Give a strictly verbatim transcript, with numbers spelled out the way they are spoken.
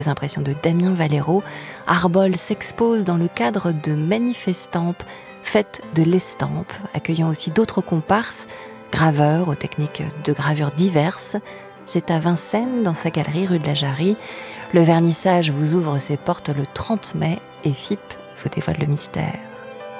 Les impressions de Damien Valero, Arbol s'expose dans le cadre de Manifestampes, fête de l'estampe, accueillant aussi d'autres comparses, graveurs aux techniques de gravure diverses. C'est à Vincennes, dans sa galerie rue de la Jarrie. Le vernissage vous ouvre ses portes le trente mai et F I P vous dévoile le mystère.